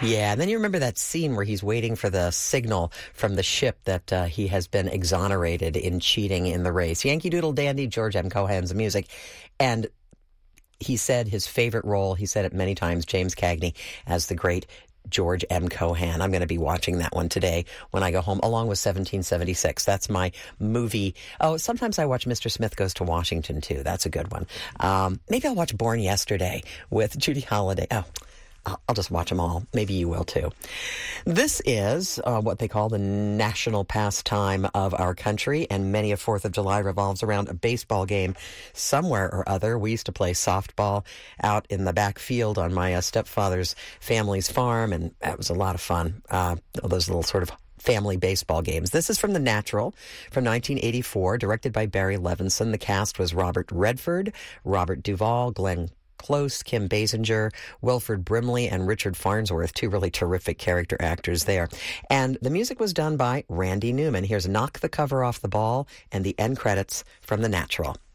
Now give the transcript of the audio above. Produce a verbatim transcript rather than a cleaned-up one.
Yeah, and then you remember that scene where he's waiting for the signal from the ship that uh, he has been exonerated in cheating in the race. Yankee Doodle Dandy, George M. Cohan's music. And he said his favorite role, he said it many times, James Cagney, as the great George M. Cohan. I'm going to be watching that one today when I go home, along with seventeen seventy-six. That's my movie. Oh, sometimes I watch Mister Smith Goes to Washington, too. That's a good one. Um, maybe I'll watch Born Yesterday with Judy Holliday. Oh, I'll just watch them all. Maybe you will, too. This is uh, what they call the national pastime of our country, and many a fourth of July revolves around a baseball game somewhere or other. We used to play softball out in the back field on my uh, stepfather's family's farm, and that was a lot of fun. Uh, those little sort of family baseball games. This is from The Natural from nineteen eighty-four, directed by Barry Levinson. The cast was Robert Redford, Robert Duvall, Glenn Close, Kim Basinger, Wilford Brimley, and Richard Farnsworth, two really terrific character actors there. And the music was done by Randy Newman. Here's Knock the Cover Off the Ball and the end credits from The Natural.